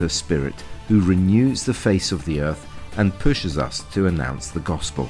the Spirit who renews the face of the earth and pushes us to announce the gospel.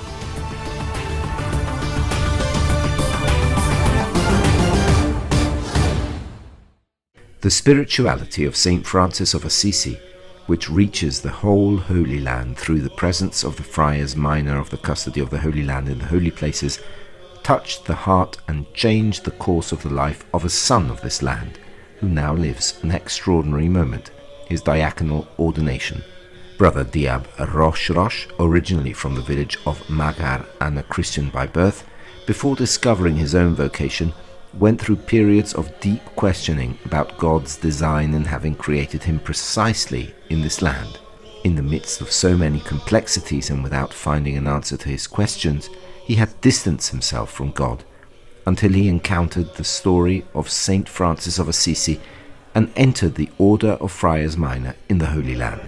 The spirituality of Saint Francis of Assisi, which reaches the whole Holy Land through the presence of the friars minor of the custody of the Holy Land in the holy places, touched the heart and changed the course of the life of a son of this land, who now lives an extraordinary moment, his diaconal ordination. Brother Diab Rosh Rosh, originally from the village of Magar and a Christian by birth, before discovering his own vocation, went through periods of deep questioning about God's design in having created him precisely in this land. In the midst of so many complexities and without finding an answer to his questions, he had distanced himself from God, until he encountered the story of Saint Francis of Assisi and entered the order of friars minor in the Holy Land.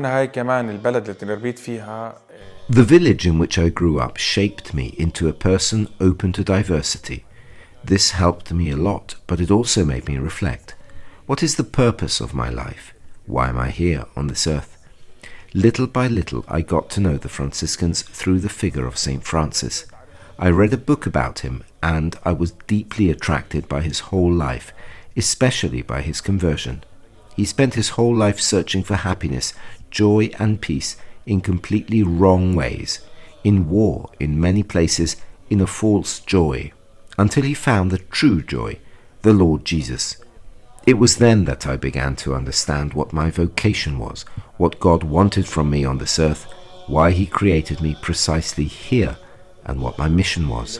The village in which I grew up shaped me into a person open to diversity. This helped me a lot, but it also made me reflect. What is the purpose of my life? Why am I here on this earth? Little by little I got to know the Franciscans through the figure of Saint Francis. I read a book about him, and I was deeply attracted by his whole life, especially by his conversion. He spent his whole life searching for happiness, joy and peace in completely wrong ways, in war in many places, in a false joy, until he found the true joy, the Lord Jesus. It was then that I began to understand what my vocation was, what God wanted from me on this earth, why he created me precisely here, and what my mission was.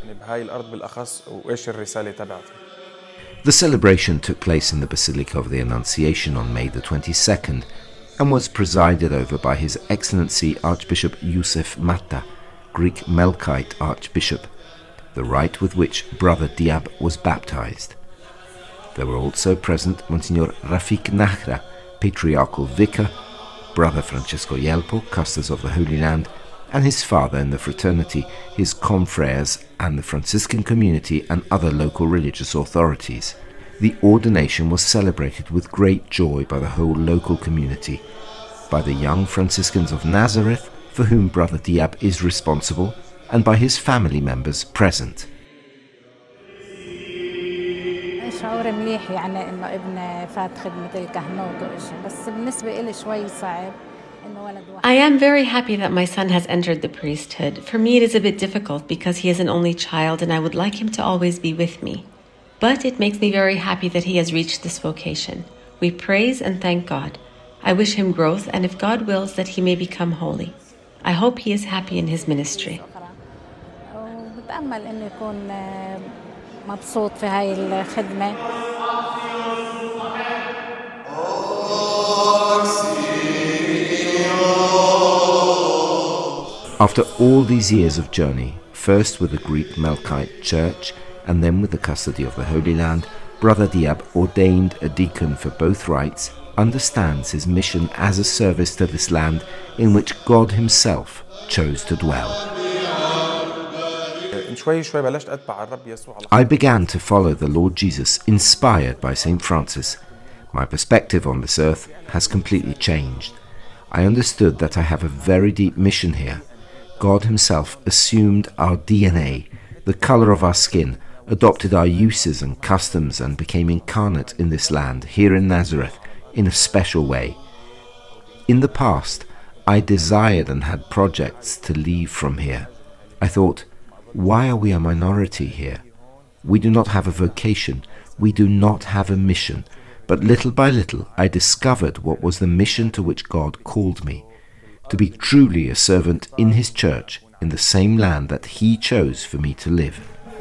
The celebration took place in the Basilica of the Annunciation on May the 22nd and was presided over by His Excellency Archbishop Yusuf Matta, Greek Melkite Archbishop, the rite with which Brother Diab was baptized. There were also present Monsignor Rafik Nahra, Patriarchal Vicar, Brother Francesco Yelpo, Custos of the Holy Land, and his father in the fraternity, his confreres, and the Franciscan community and other local religious authorities. The ordination was celebrated with great joy by the whole local community, by the young Franciscans of Nazareth, for whom Brother Diab is responsible, and by his family members present. شعور مليح يعني إنه ابن فات خدمة الكهنوت وإشي بس بالنسبة إلي شوي صعب. I am very happy that my son has entered the priesthood. For me, it is a bit difficult because he is an only child and I would like him to always be with me. But it makes me very happy that he has reached this vocation. We praise and thank God. I wish him growth, and if God wills, that he may become holy. I hope he is happy in his ministry. After all these years of journey, first with the Greek Melkite Church and then with the custody of the Holy Land, Brother Diab, ordained a deacon for both rites, understands his mission as a service to this land in which God himself chose to dwell. I began to follow the Lord Jesus, inspired by Saint Francis. My perspective on this earth has completely changed. I understood that I have a very deep mission here. God himself assumed our DNA, the color of our skin, adopted our uses and customs, and became incarnate in this land, here in Nazareth, in a special way. In the past, I desired and had projects to leave from here. I thought, why are we a minority here? We do not have a vocation, we do not have a mission. But little by little, I discovered what was the mission to which God called me, to be truly a servant in his church, in the same land that he chose for me to live.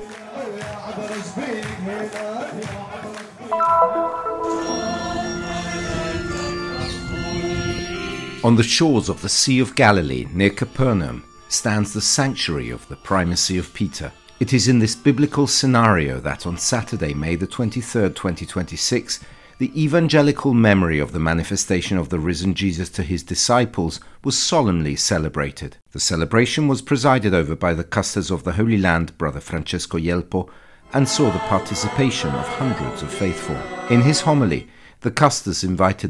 On the shores of the Sea of Galilee, near Capernaum, stands the sanctuary of the primacy of Peter. It is in this biblical scenario that on Saturday, May the 23rd, 2026, the evangelical memory of the manifestation of the risen Jesus to his disciples was solemnly celebrated. The celebration was presided over by the Custos of the Holy Land, Brother Francesco Yelpo, and saw the participation of hundreds of faithful. In his homily, the Custos invited